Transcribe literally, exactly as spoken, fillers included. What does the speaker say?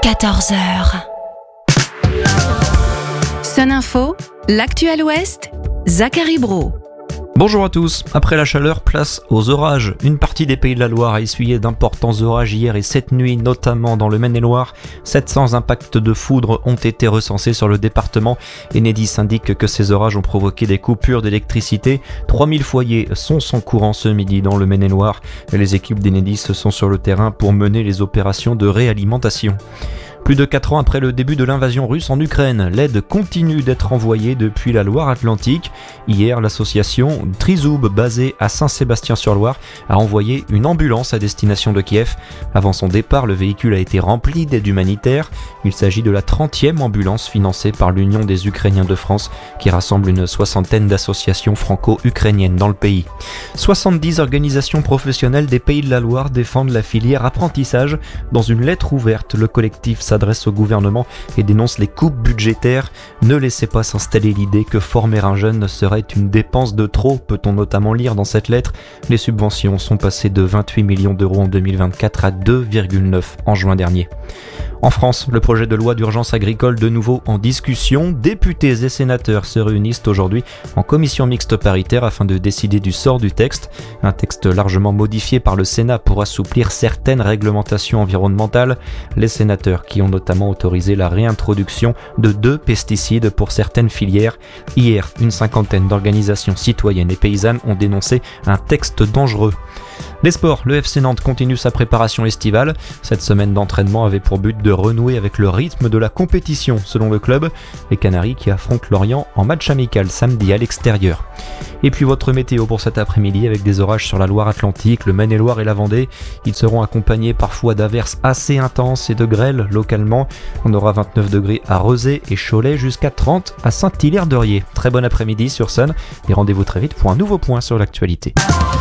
quatorze heures. Sun Info, l'actuel Ouest, Zachary Brault. Bonjour à tous. Après la chaleur, place aux orages. Une partie des Pays de la Loire a essuyé d'importants orages hier et cette nuit, notamment dans le Maine-et-Loire. sept cents impacts de foudre ont été recensés sur le département. Enedis indique que ces orages ont provoqué des coupures d'électricité. trois mille foyers sont sans courant ce midi dans le Maine-et-Loire. Les équipes d'Enedis sont sur le terrain pour mener les opérations de réalimentation. Plus de quatre ans après le début de l'invasion russe en Ukraine, l'aide continue d'être envoyée depuis la Loire-Atlantique. Hier, l'association Trizoub, basée à Saint-Sébastien-sur-Loire, a envoyé une ambulance à destination de Kiev. Avant son départ, le véhicule a été rempli d'aide humanitaire. Il s'agit de la trentième ambulance financée par l'Union des Ukrainiens de France, qui rassemble une soixantaine d'associations franco-ukrainiennes dans le pays. soixante-dix organisations professionnelles des Pays de la Loire défendent la filière apprentissage. Dans une lettre ouverte, le collectif s'adresse au gouvernement et dénonce les coupes budgétaires. Ne laissez pas s'installer l'idée que former un jeune serait une dépense de trop, peut-on notamment lire dans cette lettre. Les subventions sont passées de vingt-huit millions d'euros en deux mille vingt-quatre à deux virgule neuf en juin dernier. En France, le projet de loi d'urgence agricole de nouveau en discussion. Députés et sénateurs se réunissent aujourd'hui en commission mixte paritaire afin de décider du sort du texte. Un texte largement modifié par le Sénat pour assouplir certaines réglementations environnementales. Les sénateurs qui ont notamment autorisé la réintroduction de deux pesticides pour certaines filières. Hier, une cinquantaine d'organisations citoyennes et paysannes ont dénoncé un texte dangereux. Les sports, le F C Nantes continue sa préparation estivale. Cette semaine d'entraînement avait pour but de renouer avec le rythme de la compétition, selon le club. Les Canaries qui affrontent Lorient en match amical samedi à l'extérieur. Et puis votre météo pour cet après-midi avec des orages sur la Loire-Atlantique, le Maine-et-Loire et la Vendée. Ils seront accompagnés parfois d'averses assez intenses et de grêle localement. On aura vingt-neuf degrés à Rezé et Cholet jusqu'à trente à Saint-Hilaire-de-Riez. Très bon après-midi sur Sun et rendez-vous très vite pour un nouveau point sur l'actualité.